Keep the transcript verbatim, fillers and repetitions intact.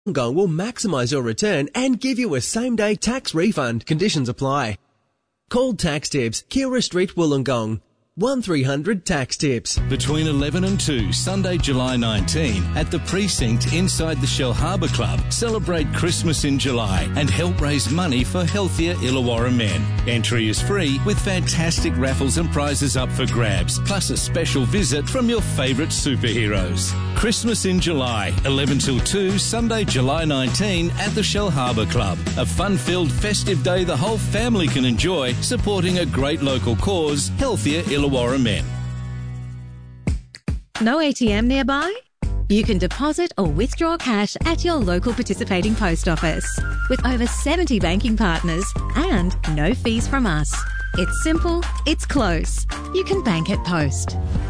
Wollongong will maximise your return and give you a same-day tax refund. Conditions apply. Call Tax Tips, Kira Street, Wollongong. one three hundred tax tips. Between eleven and two, Sunday, July nineteenth, at the Precinct inside the Shell Harbour Club, celebrate Christmas in July and help raise money for healthier Illawarra men. Entry is free with fantastic raffles and prizes up for grabs, plus a special visit from your favourite superheroes. Christmas in July, eleven till two, Sunday, July nineteenth, at the Shell Harbour Club. A fun-filled festive day the whole family can enjoy, supporting a great local cause, healthier Illawarra men. No A T M nearby? You can deposit or withdraw cash at your local participating post office. With over seventy banking partners and no fees from us. It's simple, it's close. You can bank at Post.